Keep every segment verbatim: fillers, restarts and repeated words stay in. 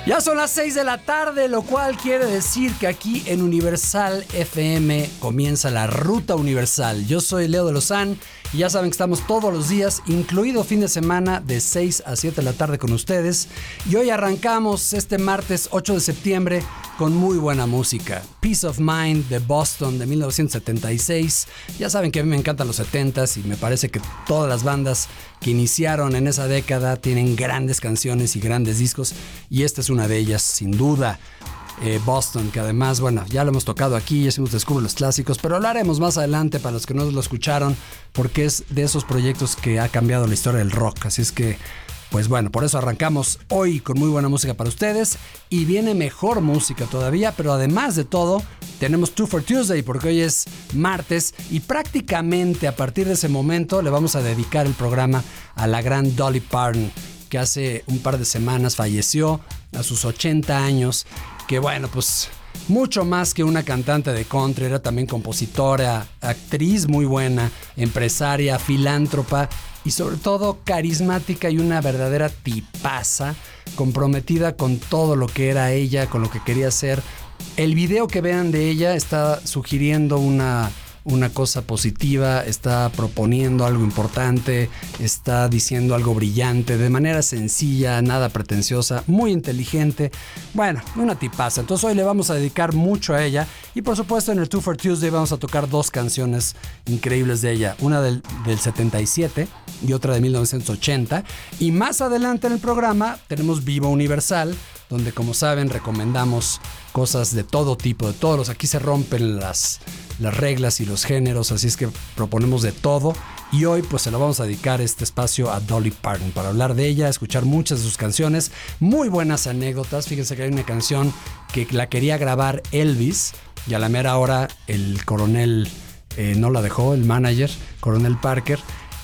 Ya son las seis de la tarde, lo cual quiere decir que aquí en Universal F M comienza la Ruta Universal. Yo soy Leo de Lozán y ya saben que estamos todos los días, incluido fin de semana, de seis a siete de la tarde con ustedes. Y hoy arrancamos este martes ocho de septiembre con muy buena música. Peace of Mind de Boston de mil novecientos setenta y seis. Ya saben que a mí me encantan los setentas y me parece que todas las bandas que iniciaron en esa década tienen grandes canciones y grandes discos, y esta es una de ellas, sin duda. eh, Boston, que además, bueno, ya lo hemos tocado aquí, ya hicimos Descubre los Clásicos, pero lo haremos más adelante para los que no lo escucharon, porque es de esos proyectos que ha cambiado la historia del rock. Así es que, pues bueno, por eso arrancamos hoy con muy buena música para ustedes, y viene mejor música todavía, pero además de todo, tenemos Two for Tuesday, porque hoy es martes, y prácticamente a partir de ese momento le vamos a dedicar el programa a la gran Dolly Parton, que hace un par de semanas falleció a sus ochenta años, que bueno, pues mucho más que una cantante de country, era también compositora, actriz muy buena, empresaria, filántropa y sobre todo carismática y una verdadera tipaza, comprometida con todo lo que era ella, con lo que quería hacer. El video que vean de ella está sugiriendo una, una cosa positiva, está proponiendo algo importante, está diciendo algo brillante, de manera sencilla, nada pretenciosa, muy inteligente. Bueno, una tipaza. Entonces hoy le vamos a dedicar mucho a ella, y por supuesto en el Two for Tuesday vamos a tocar dos canciones increíbles de ella, una del, del setenta y siete y otra de mil novecientos ochenta, y más adelante en el programa tenemos Viva Universal, donde, como saben, recomendamos cosas de todo tipo, de todos los, aquí se rompen las, las reglas y los géneros, así es que proponemos de todo, y hoy pues se lo vamos a dedicar este espacio a Dolly Parton, para hablar de ella, escuchar muchas de sus canciones, muy buenas anécdotas. Fíjense que hay una canción que la quería grabar Elvis, y a la mera hora el coronel eh, no la dejó, el manager, Coronel Parker.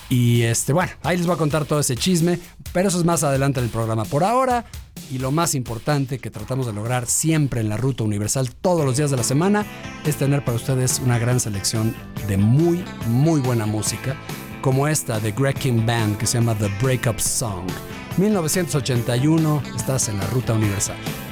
Y este, bueno, ahí les voy a contar todo ese chisme, pero eso es más adelante en el programa. Por ahora, y lo más importante que tratamos de lograr siempre en la Ruta Universal todos los días de la semana, es tener para ustedes una gran selección de muy, muy buena música, como esta de Greg King Band, que se llama The Breakup Song. mil novecientos ochenta y uno, estás en la Ruta Universal.